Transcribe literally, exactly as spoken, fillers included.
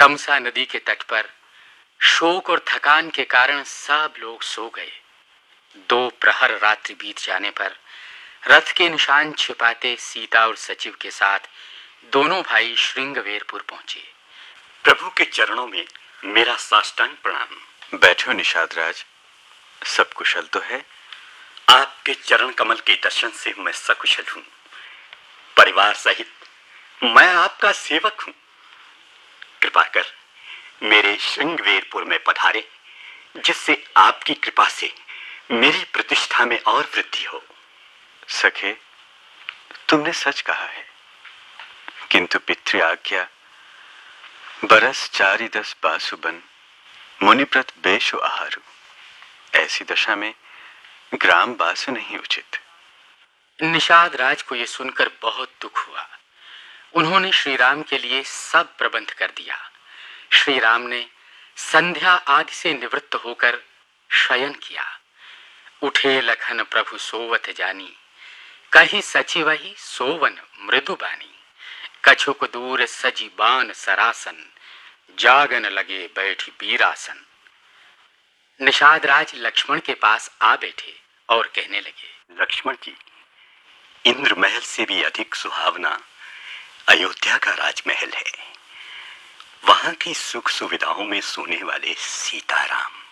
तमसा नदी के तट पर शोक और थकान के कारण सब लोग सो गए। दो प्रहर रात्रि बीत जाने पर रथ के निशान छिपाते सीता और सचिव के साथ दोनों भाई श्रृंगवेरपुर पहुंचे। प्रभु के चरणों में मेरा साष्टांग प्रणाम। बैठो निषाद राज, सब कुशल तो है? आपके चरण कमल के दर्शन से मैं सकुशल हूं। परिवार सहित मैं आपका सेवक हूं। कृपा कर मेरे श्रृंगवेरपुर में पधारे, जिससे आपकी कृपा से मेरी प्रतिष्ठा में और वृद्धि हो। सखे, तुमने सच कहा है, किंतु पितृ आज्ञा बरस चारि दस बासुबन मुनिव्रत बेशु आहारु। ऐसी दशा में ग्राम बासु नहीं उचित। निषाद राज को यह सुनकर बहुत दुख हुआ। उन्होंने श्री राम के लिए सब प्रबंध कर दिया। श्री राम ने संध्या आदि से निवृत्त होकर शयन किया। उठे लखन प्रभु सोवत जानी, कही सचिवहि सोवन मृदुबानी। कछुक दूर सजी बान सरासन, जागन लगे बैठी बीरासन। निषाद राज लक्ष्मण के पास आ बैठे और कहने लगे, लक्ष्मण जी, इंद्र महल से भी अधिक सुहावना अयोध्या का राजमहल है। वहां की सुख सुविधाओं में सोने वाले सीताराम